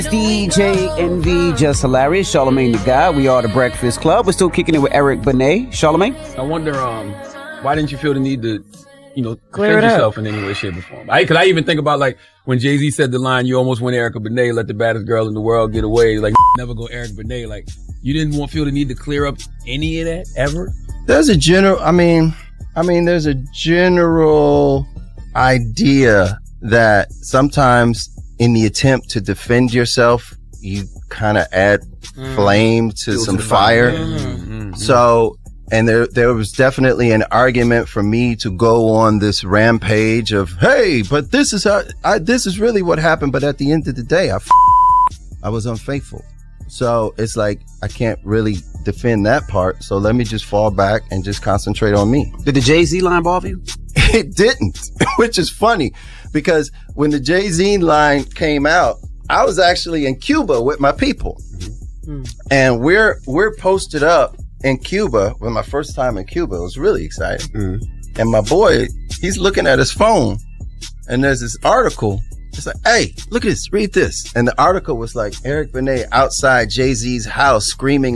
DJ Envy, Just Hilarious, Charlamagne the God. We are the Breakfast Club. We're still kicking it with Eric Benet. Charlamagne? I wonder, why didn't you feel the need to, defend yourself in any way, shape, or form? Because I even think about, like, when Jay-Z said the line, you almost went Erica Benet, let the baddest girl in the world get away. Like, never go Eric Benet. Like, you didn't feel the need to clear up any of that, ever? There's a general, there's a general idea that sometimes in the attempt to defend yourself, you kind of add flame to some fire. So, and there was definitely an argument for me to go on this rampage of, hey, but this is this is really what happened. But at the end of the day, I was unfaithful. So it's like, I can't really defend that part. So let me just fall back and just concentrate on me. Did the Jay-Z line bother you? It didn't, which is funny because when the Jay-Z line came out, I was actually in Cuba with my people. And we're posted up in Cuba with my first time in Cuba. It was really exciting. And my boy, he's looking at his phone and there's this article. It's like, hey, look at this, read this. And the article was like Eric Benet outside Jay-Z's house screaming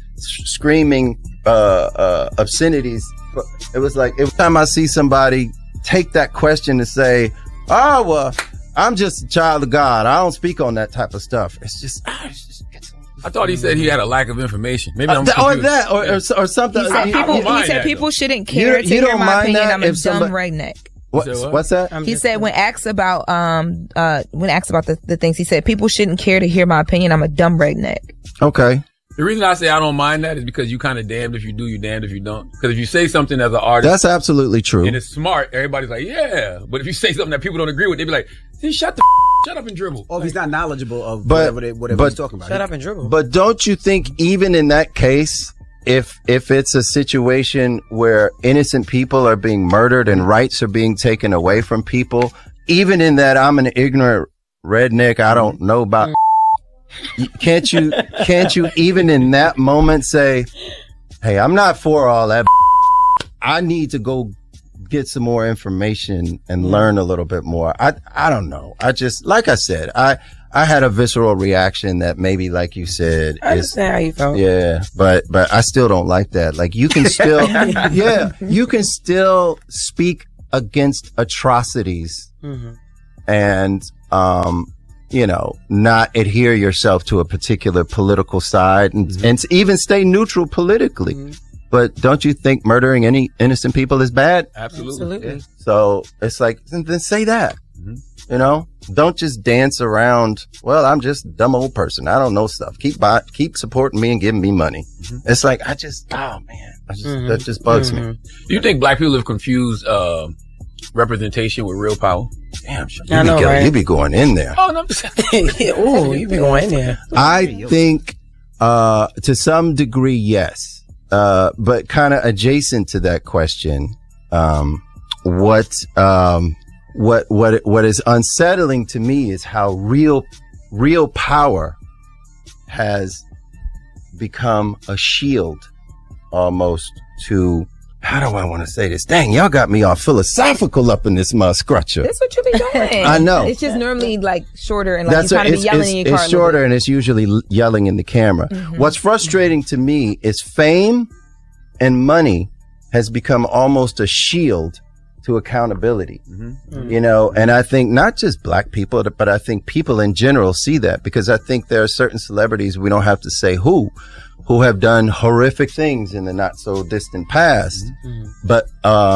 obscenities. It was like, every time I see somebody take that question to say, oh, well, I'm just a child of God, I don't speak on that type of stuff. It's just I thought he said he had a lack of information. Maybe I'm or something. He said people shouldn't care to hear my opinion. I'm a dumb redneck. What's that? He said when asked about the things, he said people shouldn't care to hear my opinion. I'm a dumb redneck. Okay. The reason I say I don't mind that is because you kind of damned if you do, you damned if you don't. Because if you say something as an artist, that's absolutely true, and it's smart, everybody's like, yeah. But if you say something that people don't agree with, they be like, see, shut up and dribble. Or if he's not knowledgeable of whatever he's talking about. Shut up and dribble. But don't you think even in that case, if it's a situation where innocent people are being murdered and rights are being taken away from people, even in that I'm an ignorant redneck, I don't know about. Can't you even in that moment say, hey, I'm not for all that. I need to go get some more information and learn a little bit more. I don't know. I just, like I said, I had a visceral reaction that maybe, like you said, I understand how you felt. Yeah, but I still don't like that. Like, you can still, you can still speak against atrocities and, not adhere yourself to a particular political side and even stay neutral politically. But don't you think murdering any innocent people is bad? Absolutely. Yeah. So it's like, then say that. Don't just dance around, well, I'm just a dumb old person, I don't know stuff. Keep supporting me and giving me money. It's like, that just bugs me. Do you think black people have confused representation with real power? Damn, you be going in there. Oh, no, I'm just ooh, you be going in there. I think to some degree, yes. But kind of adjacent to that question, what is unsettling to me is how real power has become a shield almost to, how do I want to say this? Dang, y'all got me all philosophical up in this scrutcher. That's what you be doing. I know. It's just normally like shorter and like you kind of be yelling in your car. It's shorter and it's usually yelling in the camera. What's frustrating to me is fame and money has become almost a shield to accountability. And I think not just black people, but I think people in general see that, because I think there are certain celebrities, we don't have to say who have done horrific things in the not so distant past, but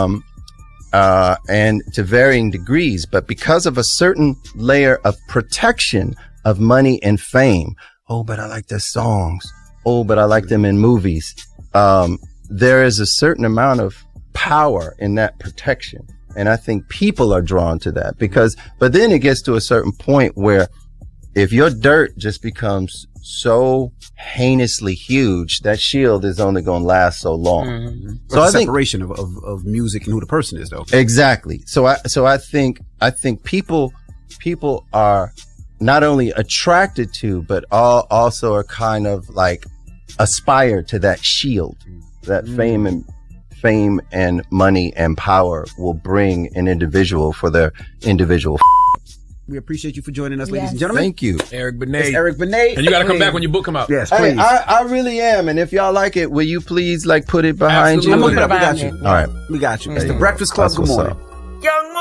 and to varying degrees, but because of a certain layer of protection of money and fame. Oh, but I like their songs. Oh, but I like them in movies. There is a certain amount of power in that protection. And I think people are drawn to that but then it gets to a certain point where if your dirt just becomes so heinously huge, that shield is only going to last so long. So I think separation of music and who the person is, though. Exactly. So I think people are not only attracted to, but also are kind of like aspire to that shield, that fame and money and power will bring an individual for their individual. We appreciate you for joining us, ladies and gentlemen. Thank you. Eric Benet. It's Eric Benet. And you got to come back when your book come out. Yes, Hey, please. I really am. And if y'all like it, will you please like put it behind Absolutely. I'm you? looking up. We got Behind you. All right. We got you. It's the Hey, Breakfast Club. that's Good what's morning. up.